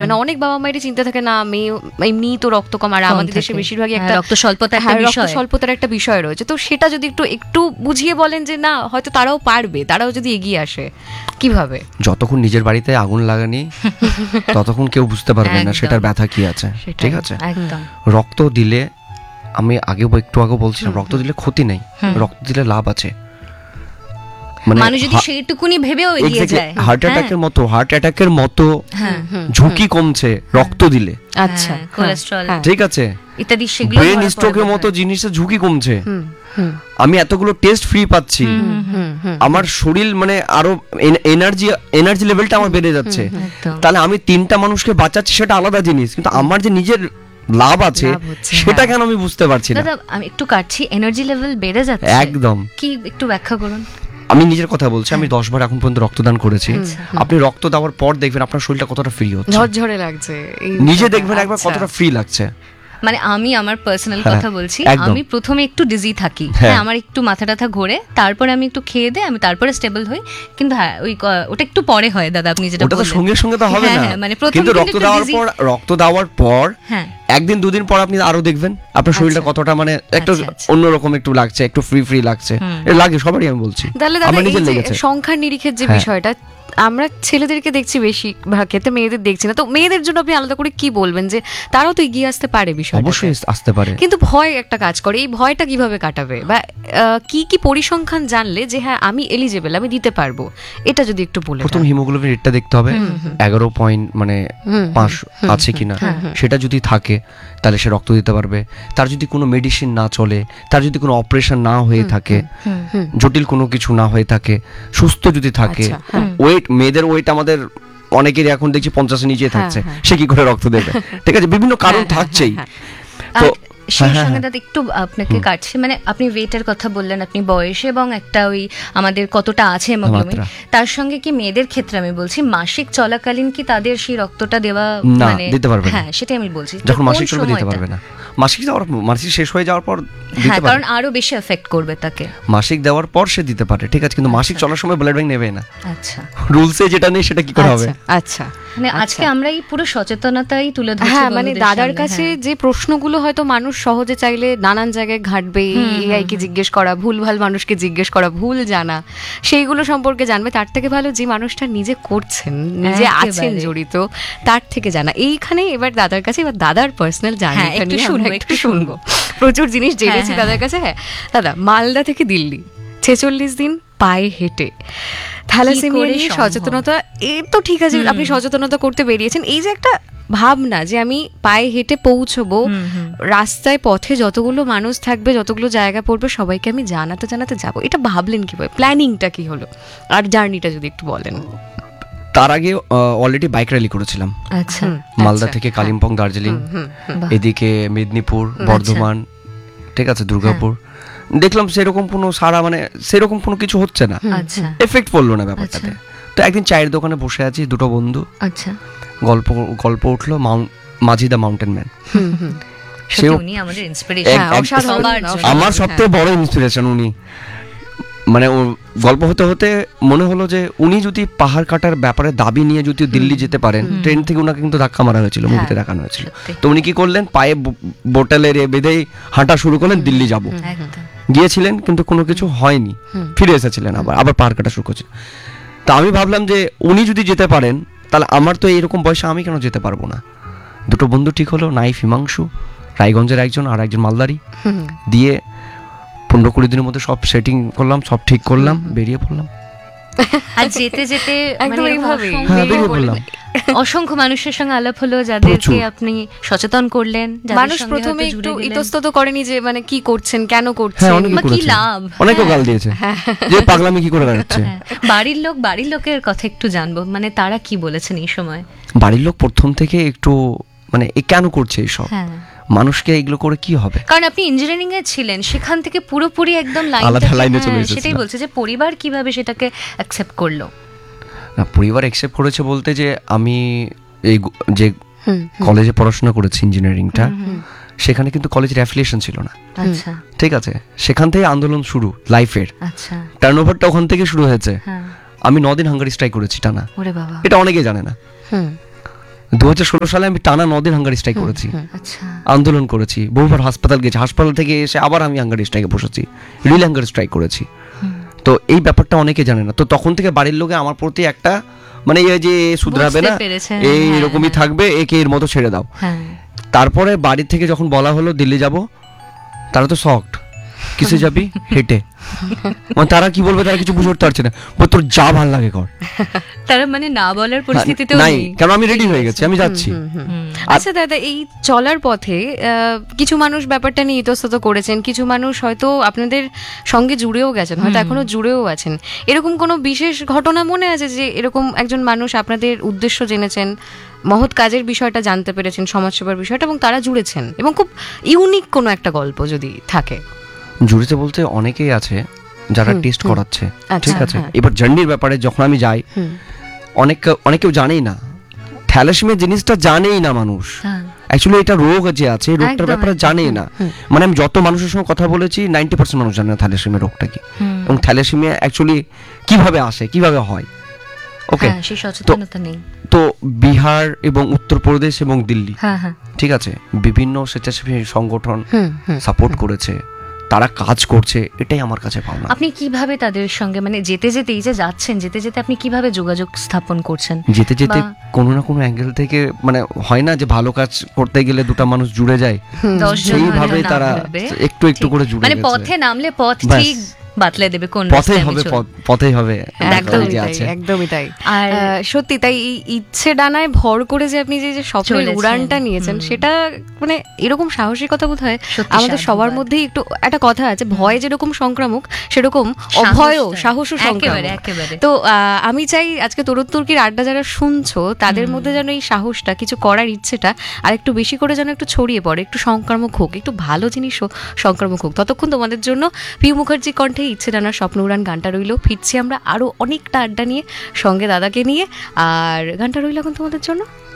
না অনেক বাবা মায়েরই চিন্তা থাকে না মেয়ে এমনি তো রক্ত কম, আর আমাদের দেশে বেশিরভাগই একটা রক্ত স্বল্পতার একটা বিষয় রয়েছে। তো সেটা যদি একটু বুঝিয়ে বলেন যে না হয়তো তারাও পারবে, তারাও যদি এগিয়ে আসে কিভাবে। যতক্ষণ নিজের বাড়িতে আগুন লাগানি ততক্ষণ কেউ বুঝতে পারবে না সেটার ব্যথা কি আছে, ঠিক আছে? রক্ত দিলে, আমি একটু আগে বলছিলাম, রক্ত দিলে ক্ষতি নেই, রক্ত দিলে লাভ আছে। মানুষ যদি সেইটুকুনি ভেবেও এগিয়ে যায়, হার্ট অ্যাটাকের মতো ঝুঁকি কমছে রক্ত দিলে। আচ্ছা, কোলেস্টেরল, ঠিক আছে, ইত্যাদি, সেগুলো ব্রেন স্ট্রোকের মতো জিনিসের ঝুঁকি কমছে। আমি এতগুলো টেস্ট ফ্রি পাচ্ছি, আমার শরীর মানে আরো এনার্জি লেভেলটা আমার বেড়ে যাচ্ছে। তাহলে আমি 3টা মানুষকে বাঁচাচ্ছি, সেটা আলাদা জিনিস, কিন্তু আমার যে নিজের লাভ আছে সেটা কেন আমি বুঝতে পারছি না। দাদা আমি একটু কাটছি, এনার্জি লেভেল বেড়ে যাচ্ছে একদম, কি একটু ব্যাখ্যা করুন। আমি নিজের কথা বলছি, আমি 10 বার এখন পর্যন্ত রক্তদান করেছি। আপনি রক্ত দেওয়ার পর দেখবেন আপনার শরীরটা কতটা ফ্রি হচ্ছে, ঝরঝরে লাগছে, নিজে দেখবেন একবার কতটা ফ্রি লাগছে। মানে আমি আমার পার্সোনাল কথা বলছি, আমি প্রথমে একটু ডিজি থাকি, আমার একটু মাথা টাথা ঘোরে, তারপরে আমি একটু খেয়ে দেয়, আমি তারপরে স্টেবল হই। কিন্তু হ্যাঁ ওটা একটু পরে হয় দাদা, আপনি যেটা বললেন, সঙ্গে সঙ্গে তো হবে না। মানে কিন্তু রক্ত দেওয়ার পর একদিন দুদিন পর আপনি আরো দেখবেন আপনার শরীরটা কতটা মানে একটা অন্যরকম একটু লাগছে, একটু ফ্রি লাগছে, লাগে সবারই, আমি বলছি। আমার নিজের লেগেছে সংখ্যার নিরিখের যে বিষয়টা, আমরা ছেলেদেরকে দেখছি বেশি ক্ষেত্রে, মেয়েদের দেখছি না। তো মেয়েদের জন্য আপনি আলাদা করে কি বলবেন যে তারাও তো এগিয়ে আসতে পারে বিষয়টা? অবশ্যই আসতে পারে, কিন্তু ভয় একটা কাজ করে, এই ভয়টা কিভাবে কাটাবে, বা কি পরিসংখ্যান জানলে যে হ্যাঁ আমি এলিজিবল, আমি দিতে পারবো, এটা যদি একটু বলে। প্রথম হিমোগ্লোবিন রেটটা দেখতে হবে, 11.5 আছে কিনা, সেটা যদি থাকে তাহলে সে রক্ত দিতে পারবে। তার যদি কোনো মেডিসিন না চলে, তার যদি কোনো অপারেশন না হয়ে থাকে, জটিল কোনো কিছু না হয়ে থাকে, সুস্থ যদি থাকে, ওয়েট, মেয়েদের ওয়েট আমাদের অনেকেরই এখন দেখছি 50-এর নিচে থাকছে, সে কি করে রক্ত দেবে? ঠিক আছে, বিভিন্ন কারণ থাকছেই। তো সেই সঙ্গে দাদা একটু আপনাকে কাটছে, মানে আপনি ওয়েটের কথা বললেন, আপনি বয়স এবং একটা ওই আমাদের কতটা আছে হিমোগ্লোবিন, তার সঙ্গে কি মেয়েদের ক্ষেত্রে আমি বলছি মাসিক চলাকালীন কি তাদের সেই রক্তটা দেওয়া মানে দিতে পারবে? হ্যাঁ সেটাই আমি বলছি, যখন মাসিক চলবে দিতে পারবে না, মাসিক শেষ হয়ে যাওয়ার পর দিতে পারবে, কারণ আরো বেশি এফেক্ট করবে তাকে। মাসিক দেওয়ার পর সে দিতে পারে, ঠিক আছে, কিন্তু মাসিক চলার সময় ব্লাড ব্যাংক নেবে না। আচ্ছা, রুলসে যেটা নেই সেটা কি করে হবে? আচ্ছা, মানে আজকে আমরা এই পুরো সচেতনতাই তুলে ধরছি। হ্যাঁ, মানে দাদার কাছে যে প্রশ্নগুলো হয়তো মানুষ সহজে চাইলে নানান জায়গায় ঘাটবে, এআই কে জিজ্ঞেস করা, ভুলভাল মানুষকে জিজ্ঞেস করা, ভুল জানা, সেইগুলো সম্পর্কে জানবে, তার থেকে ভালো যে মানুষটা নিজে করছেন, নিজে আছেন জড়িত, তার থেকে জানা। এইখানে এবার দাদার কাছে, এবার দাদার পার্সোনাল জানা, একটু শুনবো, প্রচুর জিনিস জেনেছি দাদার কাছে। হ্যাঁ দাদা, মালদা থেকে দিল্লি 46 দিন পায়ে হেঁটে থ্যালাসেমিয়া নিয়ে সচেতনতা, এই তো ঠিক আছে, আপনি সচেতনতা করতে বেরিয়েছেন, এই যে একটা ভাবনা যে আমি পায়ে হেঁটে পৌঁছবো, রাস্তায় পথে যতগুলো মানুষ থাকবে, যতগুলো জায়গা পড়বে, সবাইকে আমি জানাতে যাবো, এটা ভাবলেন কিভাবে, প্ল্যানিংটা কি হলো, আর জার্নিটা যদি একটু বলেন। তার আগে অলরেডি বাইক র্যালি করেছিলাম, আচ্ছা, মালদা থেকে কালিম্পং, দার্জিলিং, এদিকে মেদিনীপুর, বর্ধমান, ঠিক আছে, দুর্গাপুর। দেখলাম সেরকম কোনো কিছু হচ্ছে না, এফেক্ট পড়লো না ব্যাপারটাতে। তো একদিন চায়ের দোকানে বসে আছি, দুটো বন্ধু, আচ্ছা, গল্প উঠলো মাঝি দা মাউন্টেন ম্যান। আমার সবথেকে বড় ইন্সপিরেশন উনি। মানে গল্প হতে হতে মনে হলো যে উনি যদি পাহাড় কাটার ব্যাপারে দাবি নিয়ে যদি দিল্লি যেতে পারেন, ট্রেন থেকে উনাকে কিন্তু ধাক্কা মারা হয়েছিল, মুভিতে দেখানো হয়েছিল। তো উনি কি করলেন, পায়ে বোটালে বেঁধেই হাঁটা শুরু করলেন, দিল্লি যাব। গিয়েছিলেন কিন্তু কোনো কিছু হয়নি, ফিরে এসেছিলেন, আবার পাহাড় কাটা শুরু করছেন। তা আমি ভাবলাম যে উনি যদি যেতে পারেন, তাহলে আমার তো এইরকম বয়সে আমি কেন যেতে পারবো না। দুটো বন্ধু ঠিক হলো, নাইফ হিমাংশু, রায়গঞ্জের একজন আর একজন মালদারি, দিয়ে 15-20 দিনের মধ্যে সব সেটিং করলাম, সব ঠিক করলাম, বেরিয়ে পড়লাম। আর যেতে যেতে অসংখ্য মানুষের সঙ্গে আলাপ হলো, যাদেরকে আপনি সচেতন করলেন। মানুষ প্রথমে একটু ইতস্তত করেনি যে মানে কি করছেন, কেন করছেন, কি লাভ, অনেকে গাল দিয়েছে যে পাগলামি কি করে বেড়াচ্ছে। বাড়ির লোকের কথা একটু জানবো, মানে তারা কি বলেছেন এই সময়? বাড়ির লোক প্রথম থেকে একটু মানে কেন করছে এইসব, মানুষকে এগুলো করে কি হবে, কারণ আপনি ইঞ্জিনিয়ারিং এ ছিলেন, সেখান থেকে পুরোপুরি একদম লাইনে চলে এসেছেন। সেটাই বলছে যে পরিবার কিভাবে সেটাকে অ্যাকসেপ্ট করলো। না, পরিবার অ্যাকসেপ্ট করেছে বলতে যে আমি এই যে কলেজে পড়াশোনা করেছি ইঞ্জিনিয়ারিংটা, সেখানে কিন্তু কলেজের অ্যাফিলিয়েশন ছিল না, আচ্ছা, ঠিক আছে, সেখান থেকে আন্দোলন শুরু লাইফের, আচ্ছা, টার্নওভারটা ওখান থেকে শুরু হয়েছে। আমি 9 দিন হাঙ্গারি স্ট্রাইক করেছি টানা, এটা অনেকেই জানে না। 2016 সালে আমি টানা 9 দিন হাঙ্গারি স্ট্রাইক করেছি, আচ্ছা আন্দোলন করেছি, বহুবার হাসপাতাল গেছি, হাসপাতাল থেকে এসে আবার আমি হাঙ্গারি স্ট্রাইকে বসেছি, রিল হাঙ্গারি স্ট্রাইক করেছি। তো এই ব্যাপারটা অনেকে জানে না। তো তখন থেকে বাড়ির লোকে আমার প্রতি একটা মানে এই যে শুধরাবে না, এই এরকমই থাকবে, একে এর মতো ছেড়ে দাও। তারপরে বাড়ি থেকে যখন বলা হলো দিল্লি যাব, তারা তো শকড, কিসে যাবি? হেঁটে। মানে তারা কি বলবে, তারা কিছু বুঝে উঠতে পারছে না, তোর যা ভাল লাগে কর। তারা মানে না বলার পরিস্থিতিতে নাই, কারণ আমি রেডি হয়ে গেছি, আমি যাচ্ছি। আচ্ছা দাদা, এই চলার পথে কিছু মানুষ ব্যাপারটা নিয়ে ইতস্তত করেছেন, কিছু মানুষ হয়তো আপনাদের সঙ্গে জুড়েও গেছেন, হয়তো এখনো জুড়েও আছেন। এরকম কোনো বিশেষ ঘটনা মনে আছে যে এরকম একজন মানুষ আপনাদের উদ্দেশ্য জেনেছেন, মহৎ কাজের বিষয়টা জানতে পেরেছেন, সমাজসেবার বিষয়টা, এবং তারা জুড়েছেন, এবং খুব ইউনিক কোনো একটা গল্প যদি থাকে? জুড়েছে বলতে অনেকেই আছে যারা টেস্ট করাচ্ছে, ঠিক আছে। এবার জার্নির ব্যাপারে যখন আমি যাই, অনেকেও জানেই না, থ্যালাসেমিয়া জিনিসটা জানেই না মানুষ। অ্যাকচুয়ালি এটা রোগ যে আছে, রোগটার ব্যাপারে জানেই না। মানে আমি যত মানুষের সঙ্গে কথা বলেছি, 90% মানুষ জানে না থ্যালাসেমিয়া রোগটা কি, এবং থ্যালাসেমিয়া অ্যাকচুয়ালি কিভাবে আসে, কিভাবে হয়। ওকে, তো বিহার এবং উত্তরপ্রদেশ এবং দিল্লি, ঠিক আছে, বিভিন্ন স্বেচ্ছাসেবী সংগঠন সাপোর্ট করেছে, তারা কাজ করছে, এটাই আমার কাছে পাওনা। আপনি কিভাবে তাদের সঙ্গে মানে যেতে যেতে, এই যে যাচ্ছেন, যেতে যেতে আপনি কিভাবে যোগাযোগ স্থাপন করছেন? যেতে যেতে কোনো না কোনো অ্যাঙ্গেল থেকে, মানে হয় না যে ভালো কাজ করতে গেলে দুটো মানুষ জুড়ে যায়, সেইভাবে তারা একটু একটু করে জুড়ে মানে পথে নামলে পথ ঠিক বাতলে দেবে, কোন পথেই হবে। একদমই তাই। আর সত্যি তাই, এই ইচ্ছে ডানায় ভর করে যে আপনি যে স্বপ্নের উড়ানটা নিয়েছেন, সেটা মানে এরকম সাহসিকতা বোধ হয় আমাদের সবার মধ্যেই একটু একটা কথা আছে, ভয় যেরকম সংক্রামক, সেরকম অভয় সাহসও সংক্রামক। তো আমি চাই আজকে তরুণ তুর্কির আড্ডা যারা শুনছো, তাদের মধ্যে যেন এই সাহসটা, কিছু করার ইচ্ছেটা আর একটু বেশি করে যেন একটু ছড়িয়ে পড়ে, একটু সংক্রামক হোক, একটু ভালো জিনিসও সংক্রামক হোক। ততক্ষণ তোমাদের জন্য পিউ মুখার্জি কণ্ঠে ইচ্ছে ডানার স্বপ্ন উড়ান গানটা রইল। ফিরছি আমরা আরো অনেকটা আড্ডা নিয়ে, সঙ্গে দাদাকে নিয়ে, আর গানটা রইল এখন তোমাদের জন্য।